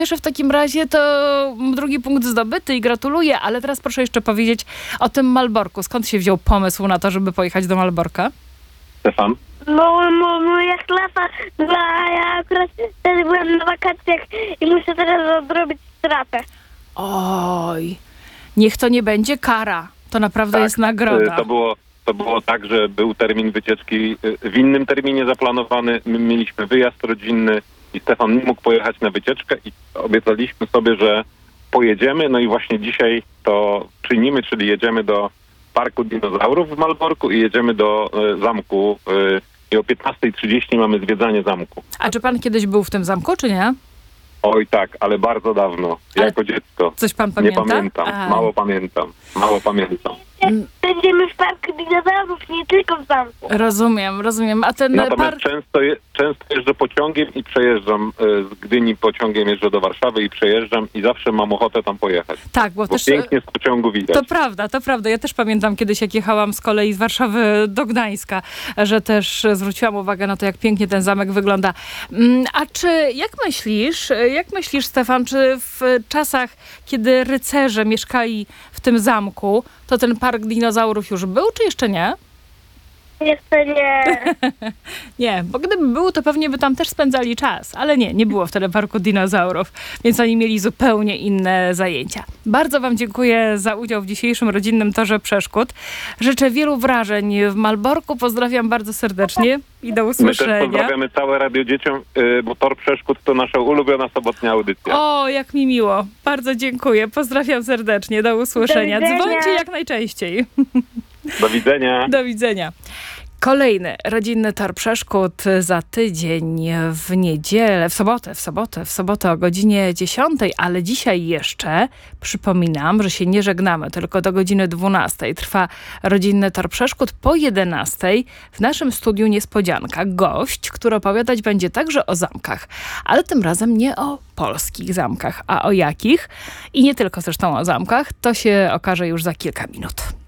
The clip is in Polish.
Jeszcze w takim razie to drugi punkt zdobyty i gratuluję, ale teraz proszę jeszcze powiedzieć o tym Malborku. Skąd się wziął pomysł na to, żeby pojechać do Malborka? Stefan? Moja klasa, ja akurat wtedy byłem na wakacjach i muszę teraz odrobić stratę. Oj, niech to nie będzie kara. To naprawdę jest nagroda. To było tak, że był termin wycieczki w innym terminie zaplanowany. My mieliśmy wyjazd rodzinny i Stefan nie mógł pojechać na wycieczkę i obiecaliśmy sobie, że pojedziemy. No i właśnie dzisiaj to czynimy, czyli jedziemy do Parku Dinozaurów w Malborku i jedziemy do zamku. I o 15:30 mamy zwiedzanie zamku. A czy pan kiedyś był w tym zamku, czy nie? Oj tak, ale bardzo dawno, jako dziecko. Coś pan pamięta? Nie pamiętam, mało pamiętam. Będziemy w Parku Dinozaurów, nie tylko w zamku. Rozumiem. A ten Natomiast często jeżdżę pociągiem i przejeżdżam z Gdyni pociągiem, jeżdżę do Warszawy i przejeżdżam i zawsze mam ochotę tam pojechać. Tak, bo też pięknie z pociągu widać. To prawda. Ja też pamiętam kiedyś, jak jechałam z kolei z Warszawy do Gdańska, że też zwróciłam uwagę na to, jak pięknie ten zamek wygląda. A jak myślisz, Stefan, czy w czasach, kiedy rycerze mieszkali w tym zamku, to ten Park Dinozaurów już był, czy jeszcze nie? Jeszcze nie. Nie, bo gdyby był, to pewnie by tam też spędzali czas. Ale nie było wtedy Parku Dinozaurów, więc oni mieli zupełnie inne zajęcia. Bardzo wam dziękuję za udział w dzisiejszym rodzinnym torze przeszkód. Życzę wielu wrażeń w Malborku. Pozdrawiam bardzo serdecznie i do usłyszenia. My też pozdrawiamy całe Radio Dzieciom, bo Tor Przeszkód to nasza ulubiona sobotnia audycja. O, jak mi miło. Bardzo dziękuję. Pozdrawiam serdecznie. Do usłyszenia. Do widzenia. Dzwońcie jak najczęściej. Do widzenia. Do widzenia. Kolejny rodzinny tor przeszkód za tydzień w niedzielę, w sobotę o godzinie 10, ale dzisiaj jeszcze przypominam, że się nie żegnamy, tylko do godziny 12 trwa rodzinny tor przeszkód. Po 11 w naszym studiu niespodzianka, gość, który opowiadać będzie także o zamkach, ale tym razem nie o polskich zamkach, a o jakich i nie tylko zresztą o zamkach, to się okaże już za kilka minut.